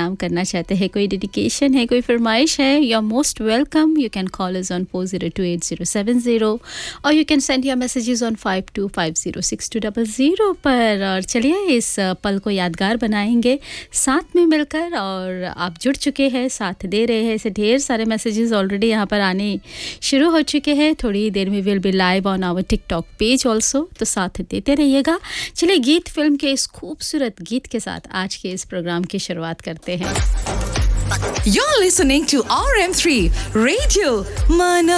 Programme करना चाहते हैं, कोई डेडिकेशन है, कोई फरमाइश है, you are most welcome. You can call us on 402870 और you can send your messages on 52506200 पर. और चलिए इस पल को यादगार बनाएंगे साथ में मिलकर. और आप जुड़ चुके हैं, साथ दे रहे हैं, ऐसे ढेर सारे मैसेजेस ऑलरेडी यहाँ पर आने शुरू हो चुके हैं. थोड़ी देर में will be live on our TikTok page also, तो साथ देते रहिएगा. चलिए गीत फिल्म के इस खूबसूरत गीत के साथ आज के इस प्रोग्राम की शुरुआत करते हैं. You're listening to RM3 Radio Mana